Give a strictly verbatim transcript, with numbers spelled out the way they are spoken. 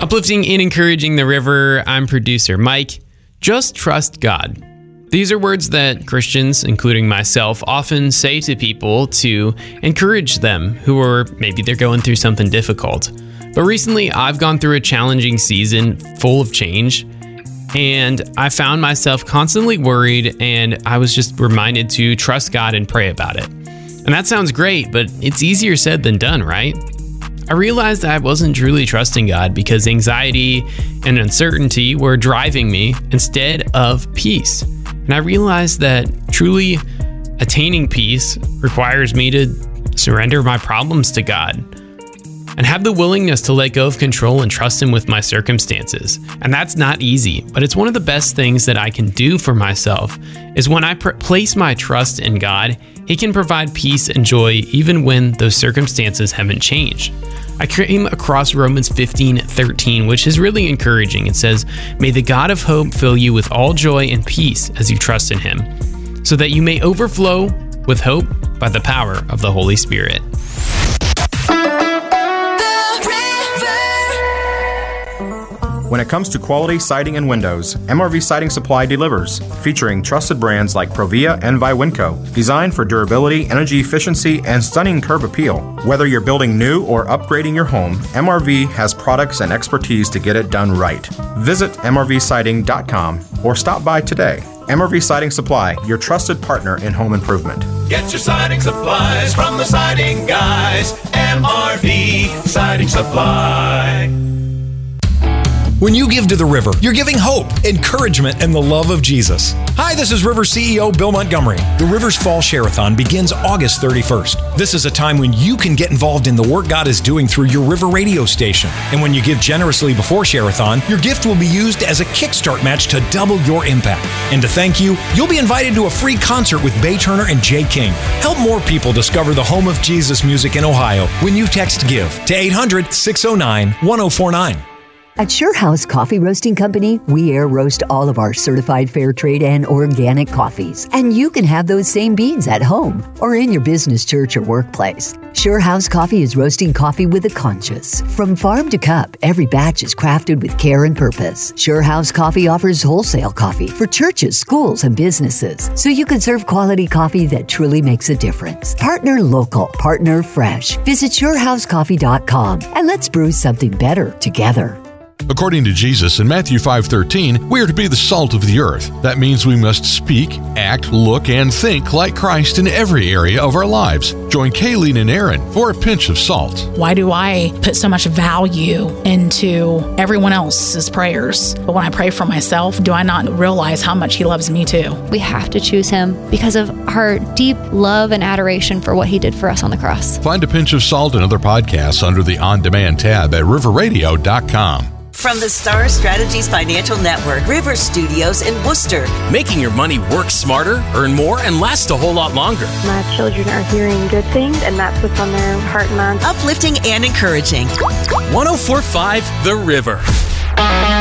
Uplifting and encouraging the river, I'm producer Mike. Just trust God. These are words that Christians, including myself, often say to people to encourage them who are maybe they're going through something difficult. But recently, I've gone through a challenging season full of change, and I found myself constantly worried, and I was just reminded to trust God and pray about it. And that sounds great, but it's easier said than done, right? I realized I wasn't truly trusting God because anxiety and uncertainty were driving me instead of peace. And I realized that truly attaining peace requires me to surrender my problems to God and have the willingness to let go of control and trust Him with my circumstances. And that's not easy, but it's one of the best things that I can do for myself is when I pr- place my trust in God, He can provide peace and joy even when those circumstances haven't changed. I came across Romans fifteen thirteen, which is really encouraging. It says, "May the God of hope fill you with all joy and peace as you trust in Him, so that you may overflow with hope by the power of the Holy Spirit." When it comes to quality siding and windows, M R V Siding Supply delivers, featuring trusted brands like Provia and Viwinco, designed for durability, energy efficiency, and stunning curb appeal. Whether you're building new or upgrading your home, M R V has products and expertise to get it done right. Visit M R V siding dot com or stop by today. M R V Siding Supply, your trusted partner in home improvement. Get your siding supplies from the siding guys. M R V Siding Supply. When you give to the river, you're giving hope, encouragement, and the love of Jesus. Hi, this is River C E O Bill Montgomery. The River's Fall Share-a-thon begins August thirty-first. This is a time when you can get involved in the work God is doing through your River radio station. And when you give generously before Share-a-thon, your gift will be used as a kickstart match to double your impact. And to thank you, you'll be invited to a free concert with Bay Turner and Jay King. Help more people discover the home of Jesus music in Ohio when you text GIVE to eight hundred, six oh nine, one oh four nine. At SureHouse Coffee Roasting Company, we air roast all of our certified fair trade and organic coffees. And you can have those same beans at home or in your business, church, or workplace. SureHouse Coffee is roasting coffee with a conscience. From farm to cup, every batch is crafted with care and purpose. SureHouse Coffee offers wholesale coffee for churches, schools, and businesses, so you can serve quality coffee that truly makes a difference. Partner local, partner fresh. Visit sure house coffee dot com and let's brew something better together. According to Jesus in Matthew five thirteen, we are to be the salt of the earth. That means we must speak, act, look, and think like Christ in every area of our lives. Join Kayleen and Aaron for a pinch of salt. Why do I put so much value into everyone else's prayers? But when I pray for myself, do I not realize how much He loves me too? We have to choose Him because of our deep love and adoration for what He did for us on the cross. Find a pinch of salt and other podcasts under the On Demand tab at river radio dot com. From the Star Strategies Financial Network, River Studios in Worcester. Making your money work smarter, earn more, and last a whole lot longer. My children are hearing good things, and that's what's on their heart and mind. Uplifting and encouraging. one oh four point five The River.